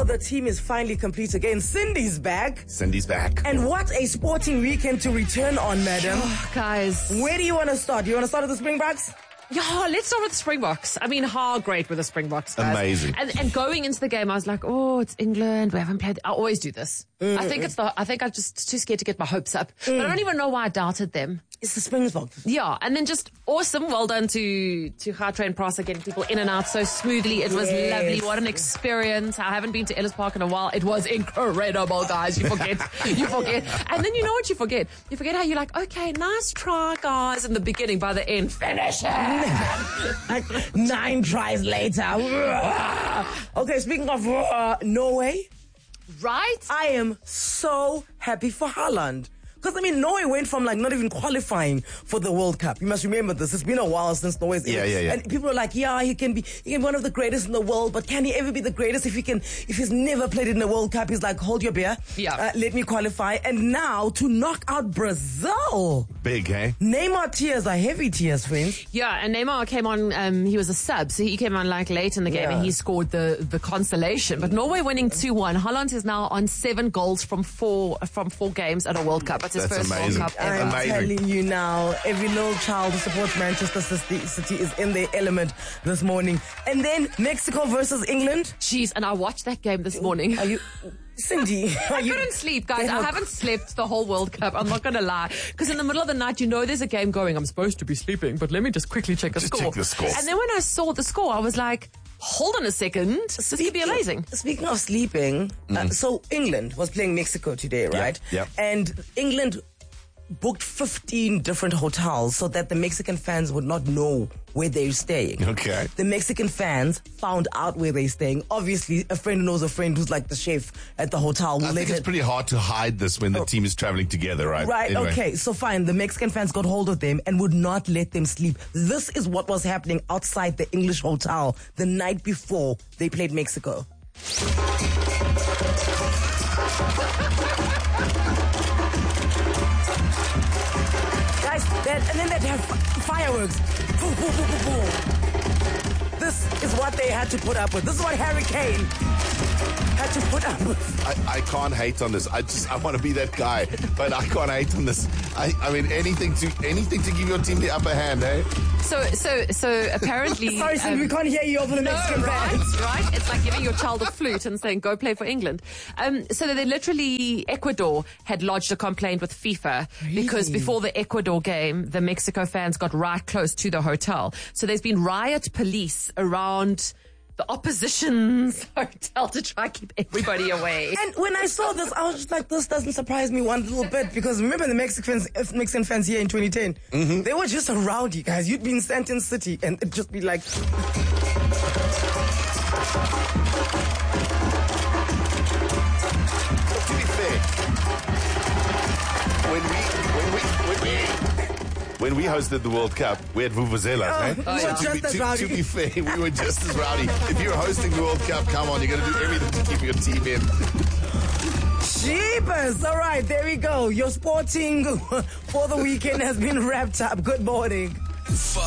the team is finally complete again. Cindy's back. Cindy's back. And what a sporting weekend to return on, madam. Guys. Where do you want to start? Do you want to start with the Springboks? Yeah, let's start with the Springboks. I mean, how great were the Springboks, guys? Amazing. And going into the game, I was like, oh, it's England. We haven't played. I always do this. I think I'm just too scared to get my hopes up. But I don't even know why I doubted them. It's the Springboks. Yeah, and then just awesome. Well done to Gautrain and Prosser getting people in and out so smoothly. It was lovely. What an experience. I haven't been to Ellis Park in a while. It was incredible, guys. You forget. And then you know what you forget? You forget how you're like, okay, nice try, guys, in the beginning. By the end, finish it. 9 tries later. Okay, speaking of Norway. Right? I am so happy for Haaland. Because, I mean, Norway went from, like, not even qualifying for the World Cup. You must remember this. It's been a while since Norway's... Yeah. And people are like, yeah, he can be one of the greatest in the world, but can he ever be the greatest if he's never played in the World Cup? He's like, hold your beer. Yeah. Let me qualify. And now, to knock out Brazil. Big, eh? Neymar tears are heavy tears, friends. Yeah, and Neymar came on, he was a sub, so he came on, like, late in the game, and he scored the consolation. But Norway winning 2-1. Haaland is now on 7 goals from four games at a World Cup. That's his first amazing. World Cup ever. I'm Amazing. telling you now, every little child who supports Manchester City is in their element this morning. And then Mexico versus England. Jeez, and I watched that game this morning. Are you... Cindy, I couldn't sleep, guys. I haven't slept the whole World Cup. I'm not going to lie. Because in the middle of the night, you know there's a game going. I'm supposed to be sleeping, but let me just quickly check the score. Check the score. And then when I saw the score, I was like, hold on a second. This could be amazing. Speaking of sleeping, so England was playing Mexico today, right? Yeah. And England booked 15 different hotels so that the Mexican fans would not know where they're staying. Okay. The Mexican fans found out where they're staying. Obviously, a friend knows a friend who's like the chef at the hotel. I think it's pretty hard to hide this when the team is traveling together, right? Right, Anyway. okay, so fine. The Mexican fans got hold of them and would not let them sleep. This is what was happening outside the English hotel the night before they played Mexico. Guys, and then they'd have fireworks. Boom, boom, boom, boom, boom. This is what they had to put up with. This is what Harry Kane had to put up with. I can't hate on this. I want to be that guy, but I can't hate on this. I mean, anything to give your team the upper hand, eh? So apparently... Sorry, Cindy, we can't hear you over the Mexican fans. Right? It's like giving your child a flute and saying, go play for England. So they literally, Ecuador had lodged a complaint with FIFA because before the Ecuador game, the Mexico fans got right close to the hotel. So there's been riot police around the opposition's hotel to try and keep everybody away. And when I saw this, I was just like, this doesn't surprise me one little bit, because remember the Mexican fans here in 2010? They were just around you guys. You'd be in Santon City and it'd just be like... To be fair, when we hosted the World Cup, we had vuvuzelas, to be fair, we were just as rowdy. If you're hosting the World Cup, come on, you're going to do everything to keep your team in. Jeepers! All right, there we go. Your sporting for the weekend has been wrapped up. Good morning.